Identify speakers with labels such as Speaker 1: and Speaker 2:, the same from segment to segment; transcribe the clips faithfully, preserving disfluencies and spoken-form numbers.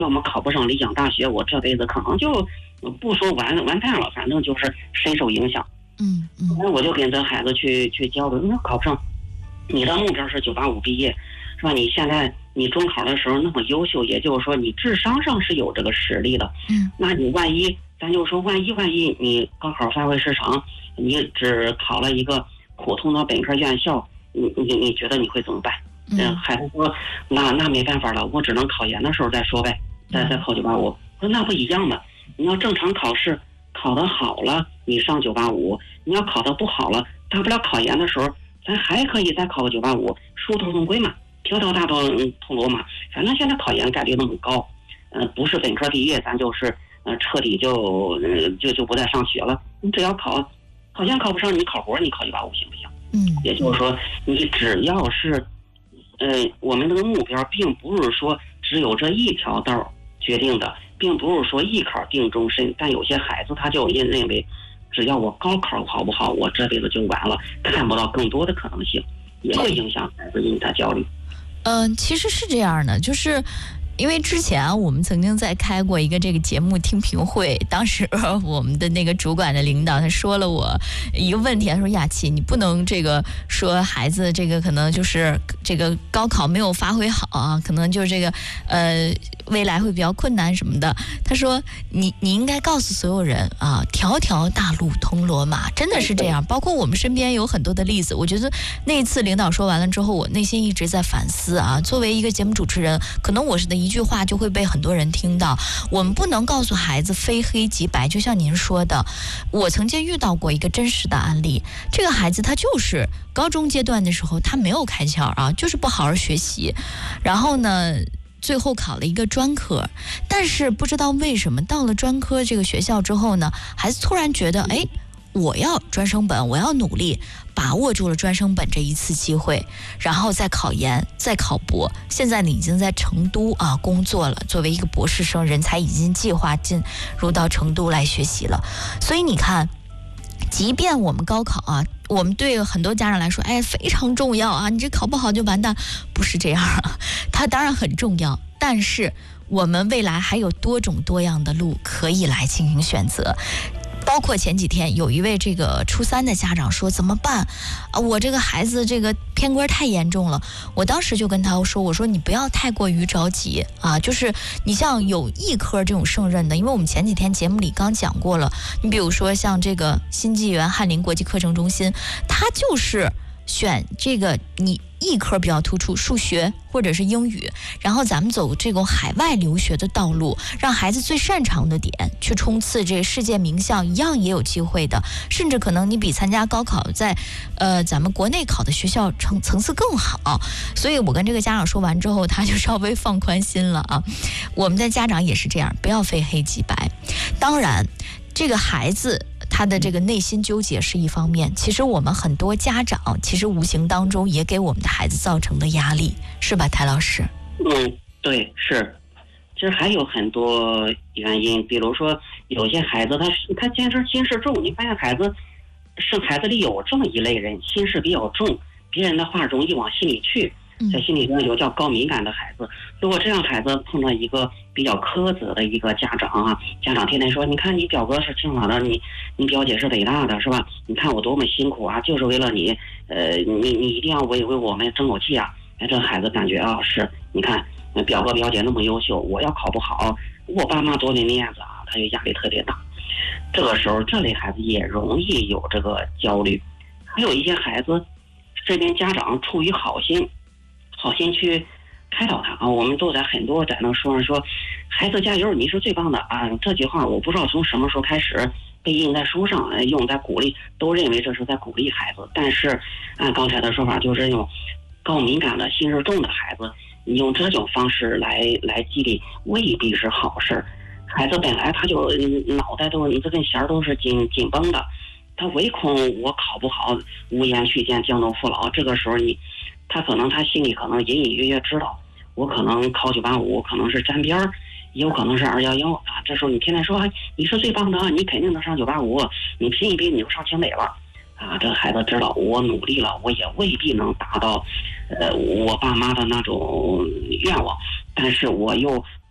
Speaker 1: 要么考不上理想大学，我这辈子可能就不说完完蛋了，反正就是深受影响。
Speaker 2: 嗯嗯，
Speaker 1: 那我就跟这孩子去去交流，那考不上，你的目标是九八五毕业，是吧？你现在你中考的时候那么优秀，也就是说你智商上是有这个实力的。
Speaker 2: 嗯，
Speaker 1: 那你万一咱就说万一万一你高考发挥失常，你只考了一个普通的本科院校，你你你觉得你会怎么办？嗯，孩子说那那没办法了，我只能考研的时候再说呗，再再考九八五。我说那不一样吗？你要正常考试考得好了，你上九八五；你要考得不好了，大不了考研的时候，咱还可以再考个九八五，殊途同归嘛，条条大道通罗马。反正现在考研概率那么高，呃，不是本科毕业，咱就是呃彻底就呃就就不再上学了。你只要考考研考不上，你考活你考九八五行不行？
Speaker 2: 嗯，
Speaker 1: 也就是说，你只要是。呃，我们这个目标并不是说只有这一条道决定的，并不是说一考定终身。但有些孩子他就认为，只要我高考考不好，我这辈子就完了，看不到更多的可能性，也会影响孩子，引他焦虑。
Speaker 2: 嗯、呃，其实是这样的，就是。因为之前我们曾经在开过一个这个节目听评会，当时我们的那个主管的领导他说了我一个问题，他说雅琪，你不能这个说孩子这个可能就是这个高考没有发挥好啊，可能就是这个呃未来会比较困难什么的。他说你你应该告诉所有人啊，条条大路通罗马，真的是这样。包括我们身边有很多的例子，我觉得那一次领导说完了之后，我内心一直在反思啊。作为一个节目主持人，可能我是的一句话就会被很多人听到。我们不能告诉孩子非黑即白，就像您说的，我曾经遇到过一个真实的案例，这个孩子他就是高中阶段的时候他没有开窍啊，就是不好好学习，然后呢最后考了一个专科，但是不知道为什么到了专科这个学校之后呢，孩子突然觉得哎，我要专升本，我要努力，把握住了专升本这一次机会，然后再考研，再考博。现在你已经在成都啊工作了，作为一个博士生，人才已经计划进入到成都来学习了。所以你看，即便我们高考啊，我们对很多家长来说，哎，非常重要啊，你这考不好就完蛋，不是这样啊，它当然很重要，但是我们未来还有多种多样的路可以来进行选择。包括前几天有一位这个初三的家长说怎么办啊，我这个孩子这个偏科太严重了。我当时就跟他说，我说你不要太过于着急啊，就是你像有艺科这种胜任的，因为我们前几天节目里刚讲过了，你比如说像这个新纪元翰林国际课程中心，它就是选这个你艺科比较突出，数学或者是英语，然后咱们走这种海外留学的道路，让孩子最擅长的点去冲刺这个世界名校，一样也有机会的，甚至可能你比参加高考在呃咱们国内考的学校层层次更好。所以我跟这个家长说完之后，他就稍微放宽心了啊。我们的家长也是这样，不要非黑即白。当然这个孩子他的这个内心纠结是一方面，其实我们很多家长其实无形当中也给我们的孩子造成的压力，是吧，谭老师？
Speaker 1: 嗯，对，是。其实还有很多原因，比如说有些孩子他他坚持心事重，你发现孩子是孩子里有这么一类人，心事比较重，别人的话容易往心里去，在心理上有叫高敏感的孩子。如果这样孩子碰到一个比较苛责的一个家长啊，家长天天说，你看你表哥是清华的，你你表姐是北大的，是吧？你看我多么辛苦啊，就是为了你，呃，你你一定要为为我们争口气啊。哎，这孩子感觉啊，是，你看表哥表姐那么优秀，我要考不好，我爸妈多没面子啊，他就压力特别大。这个时候，这类孩子也容易有这个焦虑。还有一些孩子，这边家长出于好心。好心去开导他啊！我们都在很多在那说上说，孩子加油，你是最棒的啊！这句话我不知道从什么时候开始被印在书上，用在鼓励，都认为这是在鼓励孩子。但是按刚才的说法，就是用高敏感的、心事重的孩子，你用这种方式来来激励，未必是好事。孩子本来他就脑袋都这根弦都是紧紧绷的，他唯恐我考不好，无颜续见，江东父老。这个时候你。他可能他心里可能隐隐约约知道，我可能考九八五可能是沾边儿，也有可能是二幺幺啊。这时候你天天说你是最棒的，你肯定能上九八五，你拼一拼你就上清北了啊。这孩子知道我努力了，我也未必能达到呃我爸妈的那种愿望，但是我又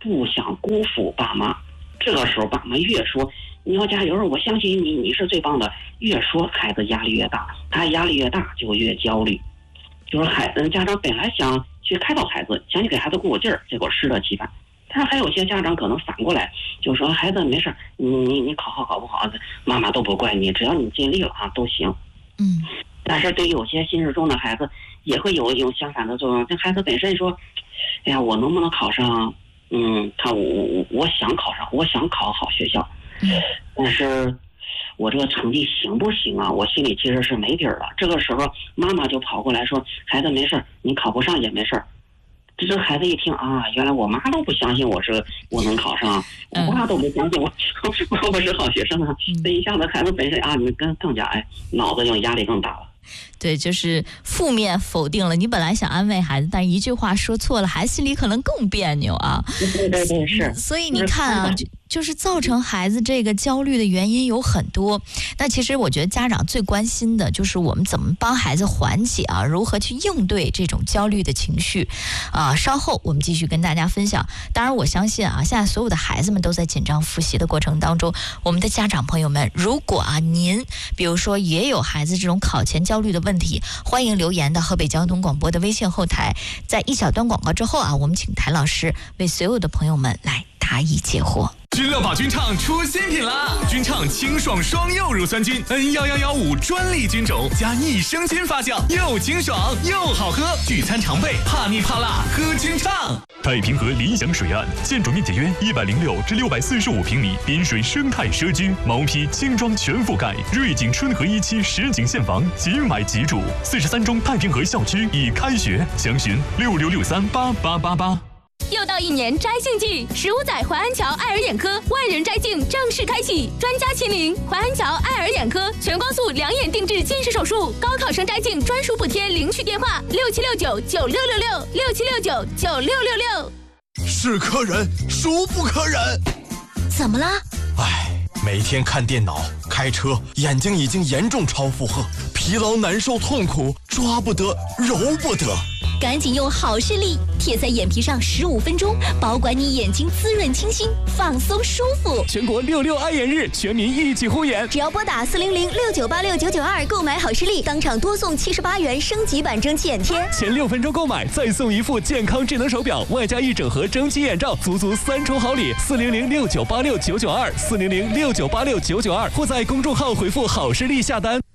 Speaker 1: 不想辜负爸妈。这个时候爸妈越说你要加油，我相信你，你是最棒的，越说孩子压力越大，他压力越大就越焦虑。就是孩子家长本来想去开导孩子，想去给孩子鼓鼓劲儿，结果适得其反。但是还有些家长可能反过来就说孩子没事，你你你考好考不好，妈妈都不怪你，只要你尽力了啊都行。
Speaker 2: 嗯。
Speaker 1: 但是对有些心事重的孩子也会有一种相反的作用。这孩子本身说，哎呀，我能不能考上？嗯，看我我我想考上，我想考好学校，但是我这个成绩行不行啊？我心里其实是没底儿了。这个时候妈妈就跑过来说，孩子没事，你考不上也没事。这这孩子一听啊，原来我妈都不相信我是我能考上，我妈都不相信我我是好学生啊。这一下子孩子本身啊，你更更加哎，脑子就压力更大了。
Speaker 2: 对，就是负面否定了你本来想安慰孩子，但一句话说错了，孩子心里可能更别扭啊。
Speaker 1: 对对对，是。
Speaker 2: 所以你看啊，就就是造成孩子这个焦虑的原因有很多。那其实我觉得家长最关心的就是我们怎么帮孩子缓解啊，如何去应对这种焦虑的情绪啊。稍后我们继续跟大家分享。当然我相信啊，现在所有的孩子们都在紧张复习的过程当中，我们的家长朋友们，如果啊您比如说也有孩子这种考前焦虑的问题，欢迎留言到河北交通广播的微信后台。在一小段广告之后啊，我们请谭老师为所有的朋友们来答疑解惑。
Speaker 3: 君乐宝君唱出新品啦！君唱清爽双柚乳酸菌 N 一一一五专利菌种加益生菌发酵，又清爽又好喝，聚餐常备，怕腻怕辣喝君唱。
Speaker 4: 太平河理想水岸，建筑面积约一百零六至六百四十五平米，滨水生态社区，毛坯轻装全覆盖，瑞景春和一期实景现房，即买即住。四十三中太平河校区已开学，详询六六六三八八八八。
Speaker 5: 又到一年摘杏季，十五载淮安桥爱尔眼科万人摘镜正式开启，专家亲临，淮安桥爱尔眼科全光速两眼定制近视手术，高考生摘镜专属补贴，领取电话六七六九九六六六六七六九九六六六。
Speaker 6: 是客人，孰不可忍？
Speaker 5: 怎么了？
Speaker 6: 唉，每天看电脑、开车，眼睛已经严重超负荷，疲劳难受痛苦，抓不得，揉不得。
Speaker 5: 赶紧用好视力贴在眼皮上十五分钟，保管你眼睛滋润清新，放松舒服。
Speaker 7: 全国六六爱眼日，全民一起护眼。
Speaker 5: 只要拨打四零零六九八六九九二购买好视力，当场多送七十八元升级版蒸汽眼贴。
Speaker 7: 前六分钟购买再送一副健康智能手表，外加一整盒蒸汽眼罩，足足三重好礼。四零零六九八六九九二，四零零六九八六九九二，或在公众号回复好视力下单。